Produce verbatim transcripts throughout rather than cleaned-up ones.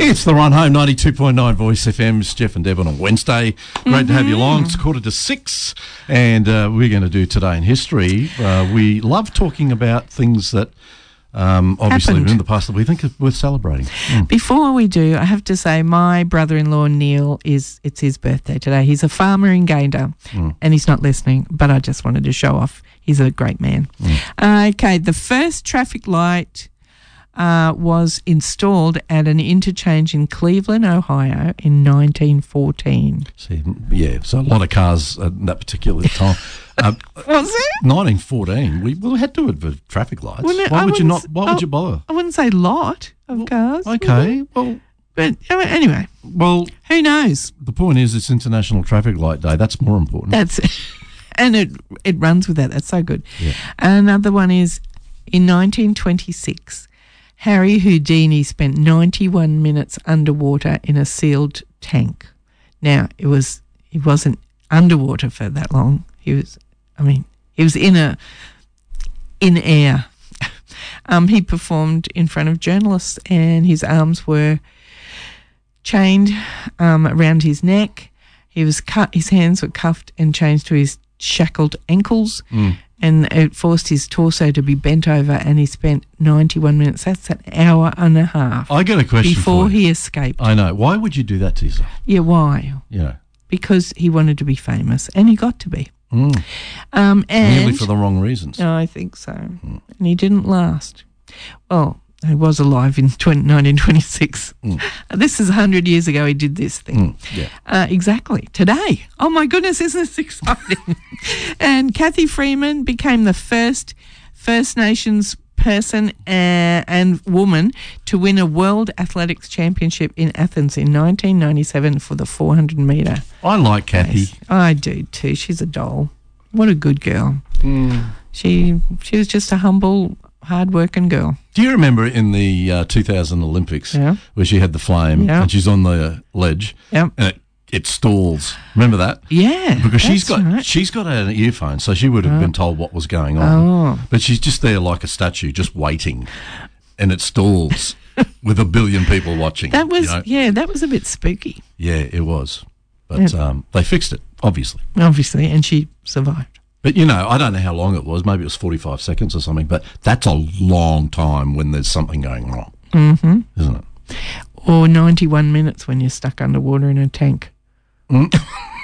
It's the Run Home, ninety-two point nine Voice F M's Jeff and Deb on a Wednesday. Great mm-hmm. to have you along. It's quarter to six, and uh, we're going to do Today in History. Uh, we love talking about things that um, obviously Happened. in the past that we think are worth celebrating. Mm. Before we do, I have to say my brother-in-law Neil, is it's his birthday today. He's a farmer in Gayndah, mm. and he's not listening, but I just wanted to show off. He's a great man. Mm. Uh, okay, the first traffic light Uh, was installed at an interchange in Cleveland, Ohio in nineteen fourteen. See, yeah, so a lot of cars at that particular time. Uh, was it? nineteen fourteen. We, we had to have traffic lights. Well, no, why I would you not? wouldn't- Why would oh, you bother? I wouldn't say lot of Well, cars. would Okay, I? well, But uh, anyway, well, who knows? the point is it's International Traffic Light Day. That's more important. That's and it it runs with that. That's so good. Yeah. Another one is in nineteen twenty-six. Harry Houdini spent ninety-one minutes underwater in a sealed tank. Now, it was he wasn't underwater for that long. He was, I mean, he was in a in air. um, he performed in front of journalists, and his arms were chained um, around his neck. He was cut. His hands were cuffed and chained to his shackled ankles. Mm. And it forced his torso to be bent over, and he spent ninety-one minutes. That's an hour and a half. I got a question before for you. he escaped. I know. Why would you do that to yourself? Yeah, why? You know. Because he wanted to be famous, and he got to be. Mm. Um, and Nearly for the wrong reasons. No, I think so. Mm. And he didn't last. Well, he was alive in nineteen twenty-six. Mm. This is one hundred years ago he did this thing. Mm, yeah. Uh, exactly. Today. Oh, my goodness, isn't this exciting? And Kathy Freeman became the first First Nations person uh, and woman to win a World Athletics Championship in Athens in nineteen ninety-seven for the four hundred metre. I like Kathy. race. I do too. She's a doll. What a good girl. Mm. She, she was just a humble, hard-working girl. Do you remember in the uh, two thousand Olympics Yeah. where she had the flame Yeah. and she's on the ledge Yep. and it, it stalls? Remember that? Yeah. Because she's that's got right. she's got an earphone, so she would have been told what was going on. Oh. But she's just there like a statue, just waiting, and it stalls with a billion people watching. That was, you know? yeah, that was a bit spooky, Yeah, it was. But Yeah. um, they fixed it, obviously. obviously, and she survived. But, you know, I don't know how long it was. Maybe it was forty-five seconds or something, but that's a long time when there's something going wrong, Mm-hmm. isn't it? Or ninety-one minutes when you're stuck underwater in a tank. Mm.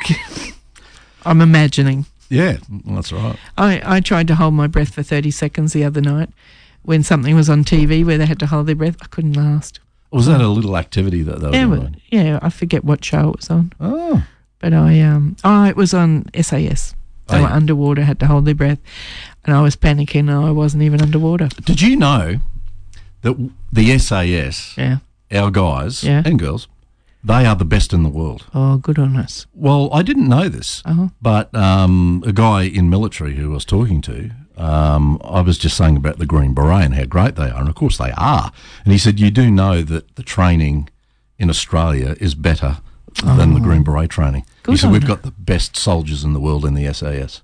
I'm imagining. Yeah, that's right. I, I tried to hold my breath for thirty seconds the other night when something was on T V where they had to hold their breath. I couldn't last. Was that a little activity that they were Yeah, doing? but, yeah, I forget what show it was on. Oh. But I, um, oh, it was on S A S. They Oh, were yeah. underwater, had to hold their breath. And I was panicking, and I wasn't even underwater. Did you know that w- the S A S, Yeah. our guys Yeah. and girls, they are the best in the world? Oh, good on us. Well, I didn't know this, Uh-huh. but um, a guy in military who I was talking to, um, I was just saying about the Green Beret and how great they are, and of course they are. And he said, you do know that the training in Australia is better than the Green Beret training. Good he said, on we've them. got the best soldiers in the world in the S A S.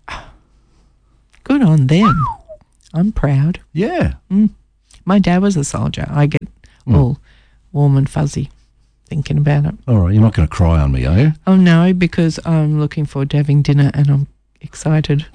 Good on them. I'm proud. Yeah. My dad was a soldier. I get all warm and fuzzy thinking about it. All right, you're not going to cry on me, are you? Oh, no, because I'm looking forward to having dinner and I'm excited.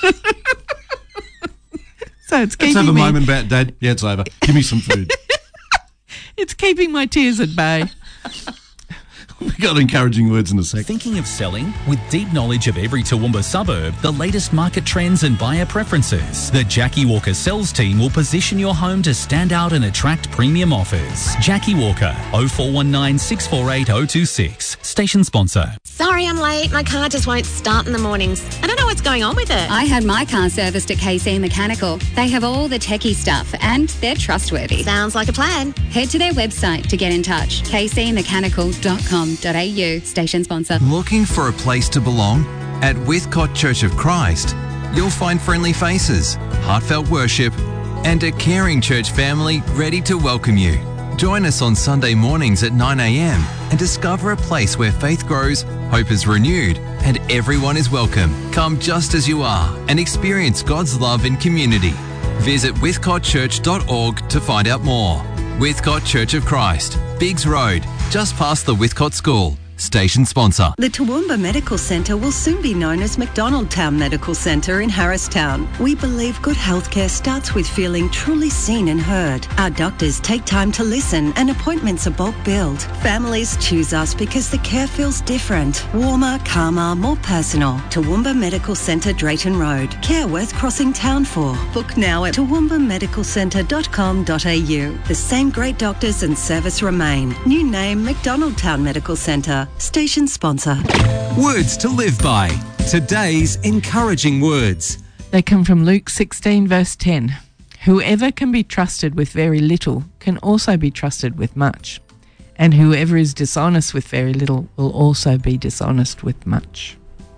So it's keeping Let's have a me, moment about Dad. Yeah, it's over. Give me some food. it's keeping my tears at bay. We've got encouraging words in a sec. Thinking of selling? With deep knowledge of every Toowoomba suburb, the latest market trends and buyer preferences, the Jackie Walker sales team will position your home to stand out and attract premium offers. Jackie Walker, oh four one nine, six four eight, oh two six. Station sponsor. Sorry I'm late. My car just won't start in the mornings. I don't know what's going on with it. I had my car serviced at K C Mechanical. They have all the techie stuff and they're trustworthy. Sounds like a plan. Head to their website to get in touch. k c mechanical dot com dot a u. Station sponsor. Looking for a place to belong? At Withcott Church of Christ, you'll find friendly faces, heartfelt worship, and a caring church family ready to welcome you. Join us on Sunday mornings at nine a m and discover a place where faith grows, hope is renewed, and everyone is welcome. Come just as you are and experience God's love in community. Visit withcott church dot org to find out more. Withcott Church of Christ, Biggs Road, just past the Whitcott School. Station sponsor. The Toowoomba Medical Centre will soon be known as McDonald Town Medical Centre in Harristown. We believe good healthcare starts with feeling truly seen and heard. Our doctors take time to listen and appointments are bulk billed. Families choose us because the care feels different, warmer, calmer, more personal. Toowoomba Medical Centre, Drayton Road. Care worth crossing town for. Book now at toowoomba medical centre dot com dot a u. The same great doctors and service remain. New name, McDonald Town Medical Centre. Station sponsor. Words to live by. Today's encouraging words. They come from Luke sixteen, verse ten. Whoever can be trusted with very little can also be trusted with much. And whoever is dishonest with very little will also be dishonest with much.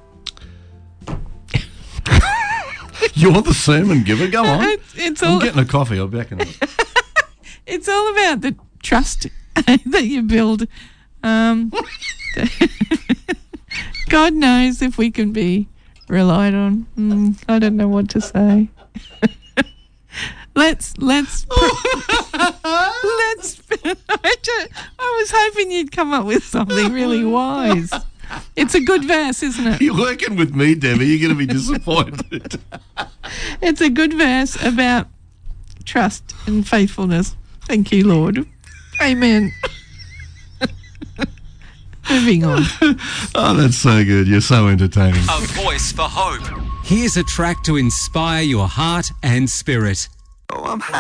You want the sermon giver? Go on. It's, it's all, I'm getting a coffee. I'll be back in a minute. It's all about the trust that you build. Um, God knows if we can be relied on. Mm, I don't know what to say. let's let's pr- let's. I, just, I was hoping you'd come up with something really wise. It's a good verse, isn't it? You're working with me, Debbie. You're going to be disappointed. It's a good verse about trust and faithfulness. Thank you, Lord. Amen. Moving on. Oh, that's so good. You're so entertaining. A voice for hope. Here's a track to inspire your heart and spirit. Oh, I'm